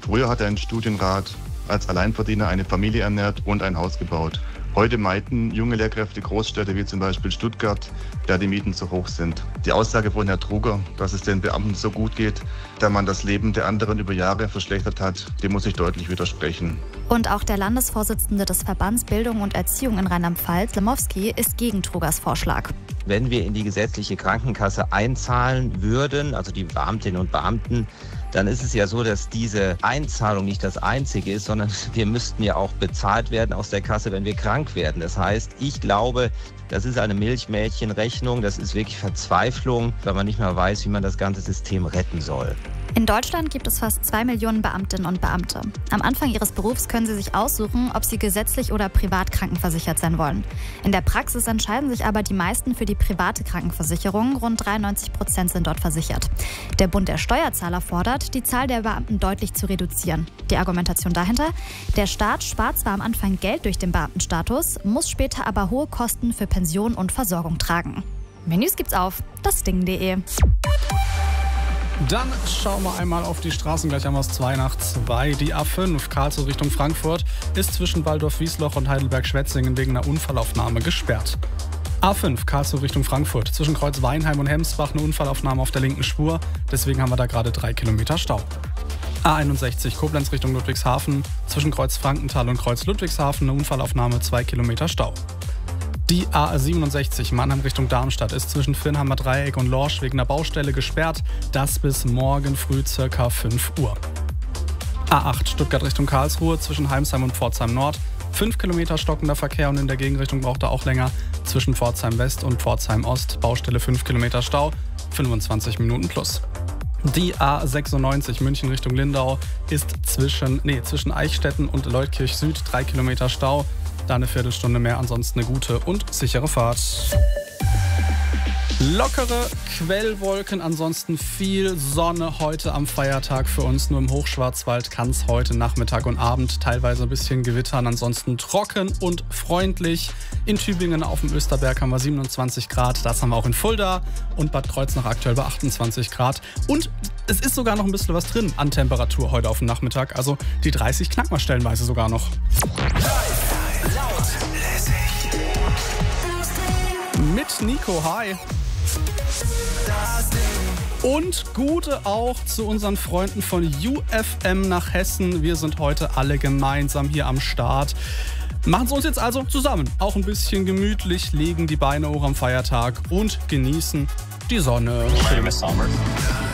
Früher hat ein Studienrat als Alleinverdiener eine Familie ernährt und ein Haus gebaut. Heute meiden junge Lehrkräfte Großstädte wie zum Beispiel Stuttgart, da die Mieten zu hoch sind. Die Aussage von Herrn Truger, dass es den Beamten so gut geht, da man das Leben der anderen über Jahre verschlechtert hat, dem muss ich deutlich widersprechen. Und auch der Landesvorsitzende des Verbands Bildung und Erziehung in Rheinland-Pfalz, Lemowski, ist gegen Trugers Vorschlag. Wenn wir in die gesetzliche Krankenkasse einzahlen würden, also die Beamtinnen und Beamten, dann ist es ja so, dass diese Einzahlung nicht das Einzige ist, sondern wir müssten ja auch bezahlt werden aus der Kasse, wenn wir krank werden. Das heißt, ich glaube, das ist eine Milchmädchenrechnung, das ist wirklich Verzweiflung, weil man nicht mehr weiß, wie man das ganze System retten soll. In Deutschland gibt es fast 2 Millionen Beamtinnen und Beamte. Am Anfang ihres Berufs können sie sich aussuchen, ob sie gesetzlich oder privat krankenversichert sein wollen. In der Praxis entscheiden sich aber die meisten für die private Krankenversicherung. Rund 93% sind dort versichert. Der Bund der Steuerzahler fordert, die Zahl der Beamten deutlich zu reduzieren. Die Argumentation dahinter: Der Staat spart zwar am Anfang Geld durch den Beamtenstatus, muss später aber hohe Kosten für Pension und Versorgung tragen. Mehr News gibt's auf dasding.de. Dann schauen wir einmal auf die Straßen. Gleich haben wir es 2:02. Die A5 Karlsruhe Richtung Frankfurt ist zwischen Waldorf-Wiesloch und Heidelberg-Schwetzingen wegen einer Unfallaufnahme gesperrt. A5 Karlsruhe Richtung Frankfurt. Zwischen Kreuz Weinheim und Hemsbach eine Unfallaufnahme auf der linken Spur. Deswegen haben wir da gerade 3 Kilometer Stau. A61 Koblenz Richtung Ludwigshafen. Zwischen Kreuz Frankenthal und Kreuz Ludwigshafen eine Unfallaufnahme, 2 Kilometer Stau. Die A67 Mannheim Richtung Darmstadt ist zwischen Firnheimer Dreieck und Lorsch wegen einer Baustelle gesperrt. Das bis morgen früh ca. 5 Uhr. A8 Stuttgart Richtung Karlsruhe zwischen Heimsheim und Pforzheim Nord. 5 Kilometer stockender Verkehr und in der Gegenrichtung braucht er auch länger. Zwischen Pforzheim West und Pforzheim Ost. Baustelle 5 Kilometer Stau, 25 Minuten plus. Die A96 München Richtung Lindau ist zwischen Eichstätten und Leutkirch Süd 3 Kilometer Stau. Da eine Viertelstunde mehr, ansonsten eine gute und sichere Fahrt. Lockere Quellwolken, ansonsten viel Sonne heute am Feiertag für uns. Nur im Hochschwarzwald kann es heute Nachmittag und Abend teilweise ein bisschen gewittern. Ansonsten trocken und freundlich. In Tübingen auf dem Österberg haben wir 27 Grad. Das haben wir auch in Fulda und Bad Kreuznach aktuell bei 28 Grad. Und es ist sogar noch ein bisschen was drin an Temperatur heute auf dem Nachmittag. Also die 30 knacken wir stellenweise sogar noch. Laut, lässig. Mit Nico, hi. Und Gute auch zu unseren Freunden von UFM nach Hessen. Wir sind heute alle gemeinsam hier am Start. Machen es uns jetzt also zusammen. Auch ein bisschen gemütlich, legen die Beine hoch am Feiertag und genießen die Sonne. Schönes Sommer.